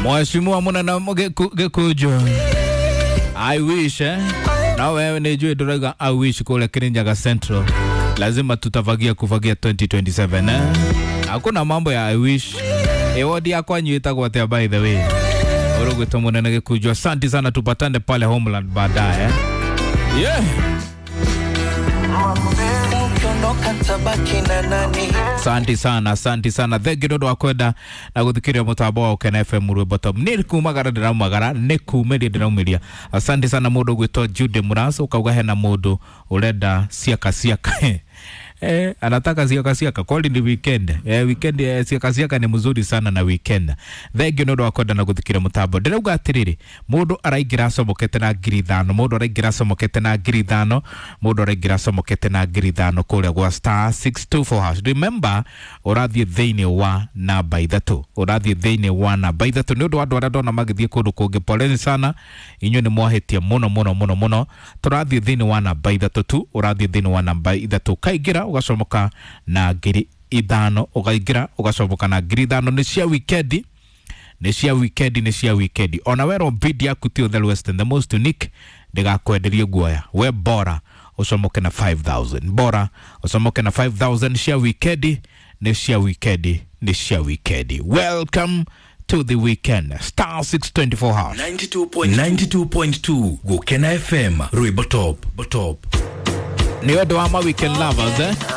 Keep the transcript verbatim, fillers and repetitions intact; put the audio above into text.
Mheshimiwa muna na Gikuju. I wish eh. Na wewe nijue duraga I wish kule Kirinyaga Central. Lazima tutavagia kuvagia twenty twenty-seven eh. Hakuna mambo ya I wish. Ewodi yako nyuita kwa tea by the way. Orogo tomuna na Gikuju. Asante sana, tupatane pale Homeland baadaye eh. Yeah. Asante sana, asante sana. Thegi dodo wakwenda na guthikiria mutambo wa Ukena F M Rwebotom. Ni kumagara ndira magara, ni kumedi ndira umiria. Asante sana mundu gwitwa Jude Muraso, ukauga hena mundu urenda siaka siaka. Eh, anataka siaka siaka kwali ni weekend. Eh, weekend eh, siaka siaka ni mzuri sana na weekend. Thegi dodo wakwenda na guthikiria mutambo. Ndira uga atiriri, mundu araigira somokete na ngiri ithano, mundu araigira somokete na ngiri ithano, mundu araigira somokete na ngiri ithano kule gwa star six two four hash. Remember, urathie theine wa namba ithatu, urathie theine wa namba ithatu. Ni undu wa andu aria ndona magithie kundu kungi, poleni sana, inyu ni mwahitie muno muno muno muno. Turathie theine wa namba ithatu tu, urathie theine wa namba ithatu, kaigira ugacomoka na ngiri ithano, ukaigira ugacomoka na ngiri ithano. Ni cia weekend, ni cia weekend, ni cia weekend. Ona wero bid yaku ti the West and the most unique, ndigakwenderie guoya we bora usomoke na five thousand, bora usomoke na five thousand. Cia weekend, ni cia weekend, ni cia weekend. Welcome to the weekend. Star six two four house ninety-two point two Ukena F M Rwebotom. Botop. Ni wado ama weekend lovers eh.